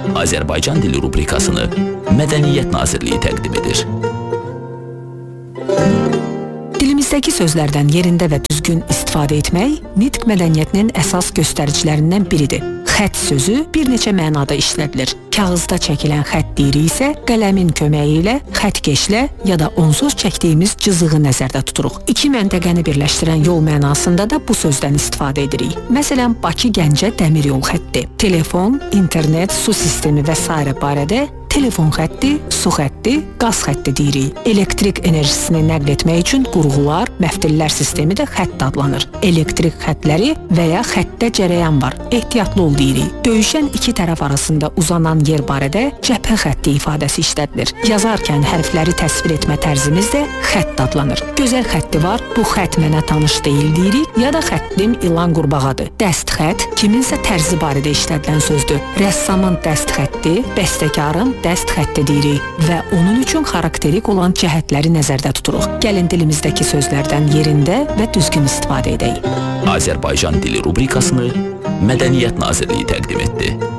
Azərbaycan dili rubrikasını Mədəniyyət Nazirliyi təqdim edir. Dilimizdəki sözlərdən yerində və düzgün istifadə etmək nitq mədəniyyətinin əsas göstəricilərindən biridir. Xətt sözü bir neçə mənada işlədilir. Kağızda çəkilən xətt deyiri isə qələmin köməyi ilə xəttkeşlə ya da onsuz çəkdiyimiz cızığı nəzərdə tuturuq. İki məntəqəni birləşdirən yol mənasında da bu sözdən istifadə edirik. Məsələn, Bakı-Gəncə dəmir yol xətti, telefon, internet, su sistemi və s. barədə telefon xətti, su xətti, qaz xətti deyirik. Elektrik enerjisini nəql etmək üçün qurğular, məftillər sistemi də xətt adlanır. Elektrik xəttləri və ya xəttdə cərəyan var, ehtiyatlı ol deyirik. Döyüşən iki tərəf arasında uzanan yer barədə cəbhə xətti ifadəsi işlədilir. Yazarkən hərfləri təsvir etmə tərzimiz də xətt adlanır. Gözəl xətti var, bu xətt mənə tanış deyil deyirik, ya da xəttim ilan qurbağadır. Dəst xətt kiminsə tərzi barədə işlədilən sözdür. Rəssamın dəst xətti, bəstəkarın dəst xətti deyirik və onun üçün xarakterik olan cəhətləri nəzərdə tuturuq. Gəlin dilimizdəki sözlərdən yerində və düzgün istifadə edək. Azərbaycan dili rubrikasını Mədəniyyət Nazirliyi təqdim etdi.